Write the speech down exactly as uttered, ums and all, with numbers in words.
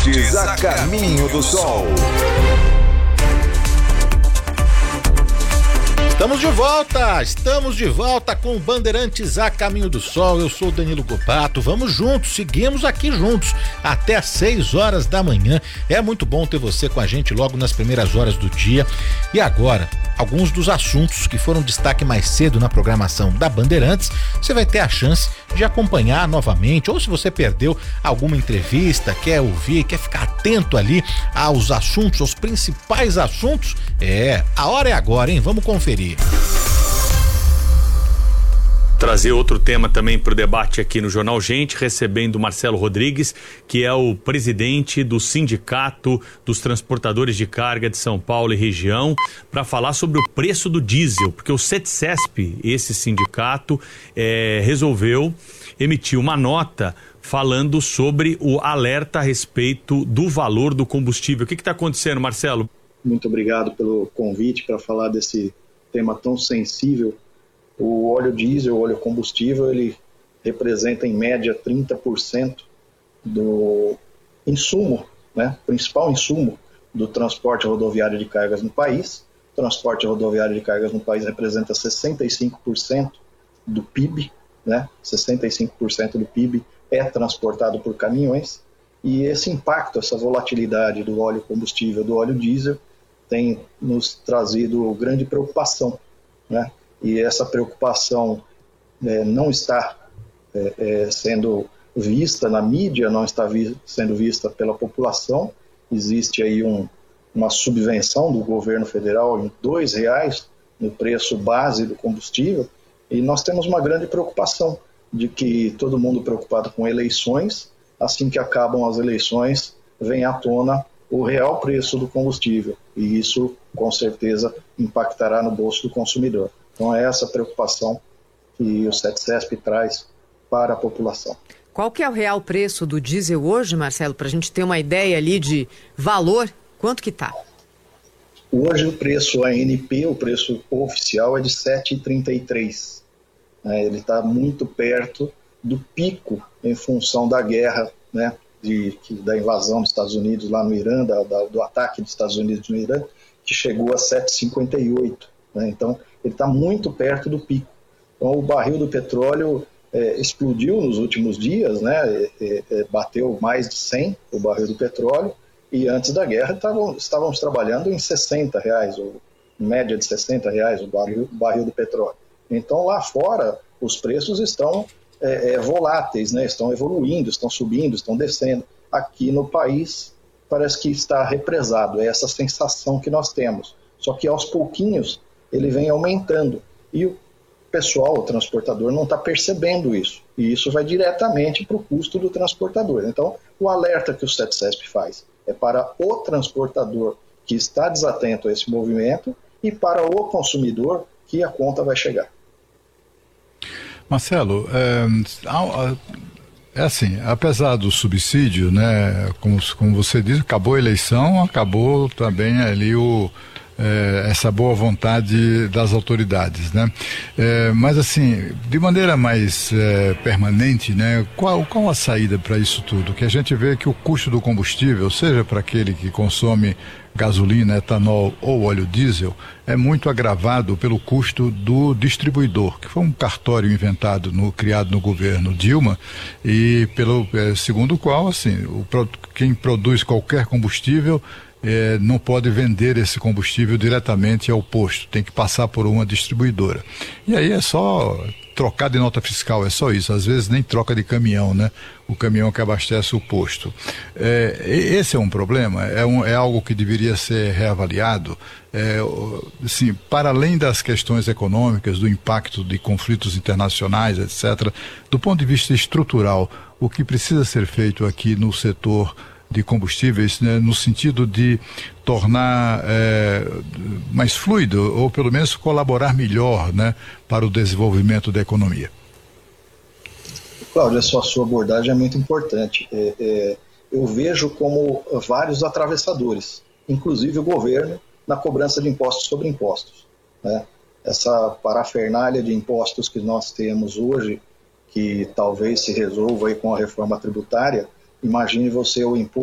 Bandeirantes a caminho do sol. Estamos de volta, estamos de volta com Bandeirantes a Caminho do Sol. Eu sou Danilo Gopato, vamos juntos, seguimos aqui juntos até às seis horas da manhã. É muito bom ter você com a gente logo nas primeiras horas do dia. E agora, alguns dos assuntos que foram destaque mais cedo na programação da Bandeirantes, você vai ter a chance de acompanhar novamente, ou se você perdeu alguma entrevista, quer ouvir, quer ficar atento ali aos assuntos, aos principais assuntos, é, a hora é agora, hein? Vamos conferir. Trazer outro tema também para o debate aqui no Jornal Gente, recebendo o Marcelo Rodrigues, que é o presidente do Sindicato dos Transportadores de Carga de São Paulo e região, para falar sobre o preço do diesel, porque o CETCESP, esse sindicato, é, resolveu emitir uma nota falando sobre o alerta a respeito do valor do combustível. O que está acontecendo, Marcelo? Muito obrigado pelo convite para falar desse tema tão sensível. O óleo diesel, o óleo combustível, ele representa em média trinta por cento do insumo, né, principal insumo do transporte rodoviário de cargas no país. O transporte rodoviário de cargas no país representa sessenta e cinco por cento do P I B, né, sessenta e cinco por cento do P I B é transportado por caminhões, e esse impacto, essa volatilidade do óleo combustível, do óleo diesel, tem nos trazido grande preocupação, né? E essa preocupação é, não está é, é, sendo vista na mídia, não está vi- sendo vista pela população. Existe aí um, uma subvenção do governo federal em dois reais no preço base do combustível, e nós temos uma grande preocupação de que todo mundo preocupado com eleições, assim que acabam as eleições, vem à tona o real preço do combustível, e isso com certeza impactará no bolso do consumidor. Então é essa preocupação que o CETCESP traz para a população. Qual que é o real preço do diesel hoje, Marcelo, para a gente ter uma ideia ali de valor? Quanto que está? Hoje o preço A N P, o preço oficial, é de sete reais e trinta e três centavos. Ele está muito perto do pico em função da guerra, né, de, da invasão dos Estados Unidos lá no Irã, da, da, do ataque dos Estados Unidos no Irã, que chegou a sete reais e cinquenta e oito centavos. Né? Então, ele está muito perto do pico. Então, o barril do petróleo é, explodiu nos últimos dias, né? é, é, bateu mais de cem o barril do petróleo, e antes da guerra tavam, estávamos trabalhando em sessenta reais, ou média de sessenta reais o barril, o barril do petróleo. Então, lá fora, os preços estão é, é, voláteis, né? Estão evoluindo, estão subindo, estão descendo. Aqui no país, parece que está represado, é essa sensação que nós temos. Só que aos pouquinhos, ele vem aumentando, e o pessoal, o transportador, não está percebendo isso, e isso vai diretamente para o custo do transportador. Então, o alerta que o CETCESP faz é para o transportador que está desatento a esse movimento e para o consumidor que a conta vai chegar. Marcelo, é, é assim, apesar do subsídio, né, como, como você diz, acabou a eleição, acabou também ali o É, essa boa vontade das autoridades, né? É, mas assim, de maneira mais é, permanente, né? Qual, qual a saída para isso tudo? Que a gente vê que o custo do combustível, seja para aquele que consome gasolina, etanol ou óleo diesel, é muito agravado pelo custo do distribuidor, que foi um cartório inventado, no, criado no governo Dilma, e pelo é, segundo o qual, assim, o, quem produz qualquer combustível É, não pode vender esse combustível diretamente ao posto, tem que passar por uma distribuidora. E aí é só trocar de nota fiscal, é só isso, às vezes nem troca de caminhão, né? O caminhão que abastece o posto. É, esse é um problema, é, um, é algo que deveria ser reavaliado, é, assim, para além das questões econômicas, do impacto de conflitos internacionais, etcétera, do ponto de vista estrutural, o que precisa ser feito aqui no setor de combustíveis, né, no sentido de tornar é, mais fluido, ou pelo menos colaborar melhor, né, para o desenvolvimento da economia? Cláudio, essa sua abordagem é muito importante. É, é, eu vejo como vários atravessadores, inclusive o governo, na cobrança de impostos sobre impostos, né? Essa parafernália de impostos que nós temos hoje, que talvez se resolva aí com a reforma tributária, imagine você o imposto